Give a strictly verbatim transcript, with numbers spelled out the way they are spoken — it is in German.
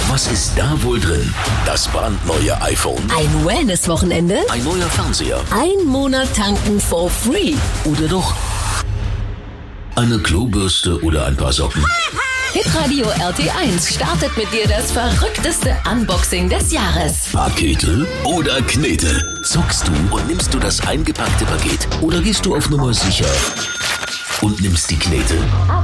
Was ist da wohl drin? Das brandneue iPhone, Ein Wellness-Wochenende? ein neuer Fernseher Ein Monat tanken for free? oder doch eine Klobürste oder ein paar Socken? Hitradio R T eins startet mit dir das verrückteste Unboxing des Jahres. Pakete oder Knete? Zockst du und nimmst du das eingepackte Paket oder gehst du auf Nummer sicher und nimmst die Knete?